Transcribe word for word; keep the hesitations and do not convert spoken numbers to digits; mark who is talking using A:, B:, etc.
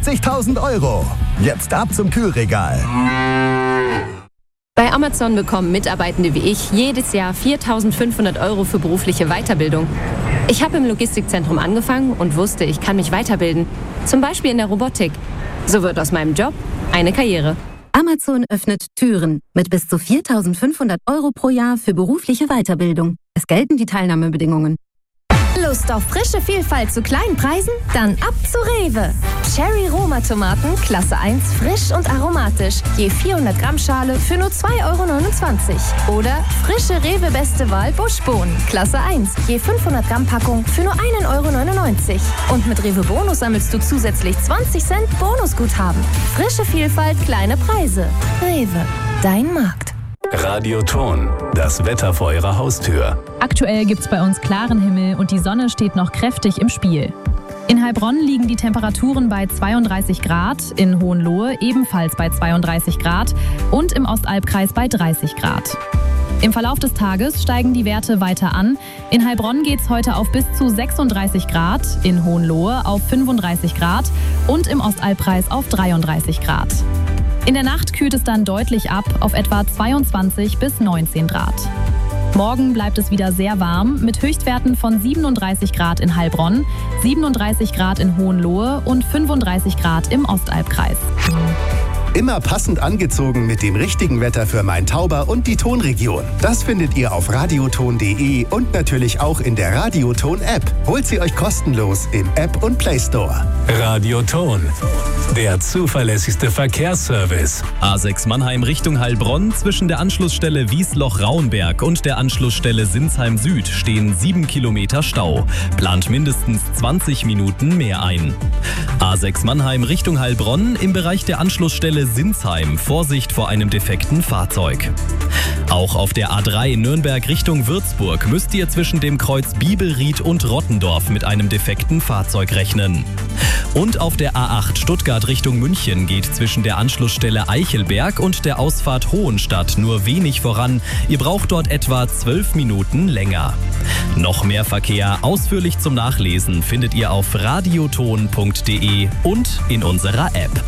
A: fünfzigtausend Euro. Jetzt ab zum Kühlregal.
B: Bei Amazon bekommen Mitarbeitende wie ich jedes Jahr viertausendfünfhundert Euro für berufliche Weiterbildung. Ich habe im Logistikzentrum angefangen und wusste, ich kann mich weiterbilden. Zum Beispiel in der Robotik. So wird aus meinem Job eine Karriere.
C: Amazon öffnet Türen mit bis zu viertausendfünfhundert Euro pro Jahr für berufliche Weiterbildung. Es gelten die Teilnahmebedingungen.
D: Lust auf frische Vielfalt zu kleinen Preisen? Dann ab zu Rewe. Cherry Roma Tomaten, Klasse eins, frisch und aromatisch. Je vierhundert Gramm Schale für nur zwei Euro neunundzwanzig. Oder frische Rewe Beste Wahl Buschbohnen, Klasse eins. Je fünfhundert Gramm Packung für nur ein Euro neunundneunzig. Und mit Rewe Bonus sammelst du zusätzlich zwanzig Cent Bonusguthaben. Frische Vielfalt, kleine Preise. Rewe, dein Markt.
E: Radioton, das Wetter vor Ihrer Haustür.
F: Aktuell gibt's bei uns klaren Himmel und die Sonne steht noch kräftig im Spiel. In Heilbronn liegen die Temperaturen bei zweiunddreißig Grad, in Hohenlohe ebenfalls bei zweiunddreißig Grad und im Ostalbkreis bei dreißig Grad. Im Verlauf des Tages steigen die Werte weiter an. In Heilbronn geht's heute auf bis zu sechsunddreißig Grad, in Hohenlohe auf fünfunddreißig Grad und im Ostalbkreis auf dreiunddreißig Grad. In der Nacht kühlt es dann deutlich ab auf etwa zweiundzwanzig bis neunzehn Grad. Morgen bleibt es wieder sehr warm mit Höchstwerten von siebenunddreißig Grad in Heilbronn, siebenunddreißig Grad in Hohenlohe und fünfunddreißig Grad im Ostalbkreis.
A: Immer passend angezogen mit dem richtigen Wetter für Main-Tauber und die Tonregion. Das findet ihr auf radioton punkt de und natürlich auch in der Radioton-App. Holt sie euch kostenlos im App und Play Store.
E: Radioton, der zuverlässigste Verkehrsservice.
G: A sechs Mannheim Richtung Heilbronn zwischen der Anschlussstelle Wiesloch-Rauenberg und der Anschlussstelle Sinsheim Süd stehen sieben Kilometer Stau. Plant mindestens zwanzig Minuten mehr ein. A sechs Mannheim Richtung Heilbronn im Bereich der Anschlussstelle Sinsheim. Vorsicht vor einem defekten Fahrzeug. Auch auf der A drei Nürnberg Richtung Würzburg müsst ihr zwischen dem Kreuz Bibelried und Rottendorf mit einem defekten Fahrzeug rechnen. Und auf der A acht Stuttgart Richtung München geht zwischen der Anschlussstelle Eichelberg und der Ausfahrt Hohenstadt nur wenig voran. Ihr braucht dort etwa zwölf Minuten länger. Noch mehr Verkehr ausführlich zum Nachlesen findet ihr auf radioton punkt de und in unserer App.